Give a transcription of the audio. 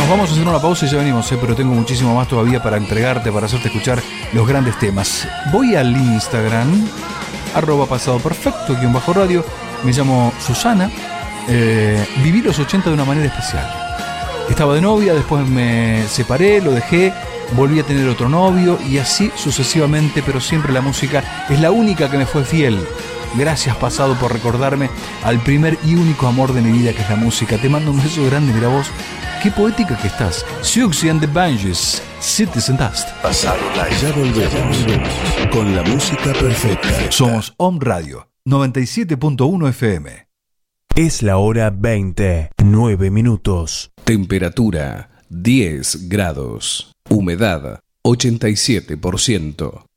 vamos a hacer una pausa y ya venimos, pero tengo muchísimo más todavía para entregarte, para hacerte escuchar los grandes temas. Voy al Instagram, @pasadoperfecto_radio. Me llamo Susana. Viví los 80 de una manera especial. Estaba de novia, después me separé, lo dejé, volví a tener otro novio y así sucesivamente, pero siempre la música es la única que me fue fiel. Gracias, pasado, por recordarme al primer y único amor de mi vida, que es la música. Te mando un beso grande, mira vos, qué poética que estás. Siouxsie and the Banshees, Cities and Dust. Pasado Live. Ya volvemos con la música perfecta. Somos Home Radio 97.1 FM. Es la hora 20, 9 minutos. Temperatura 10 grados. Humedad 87%.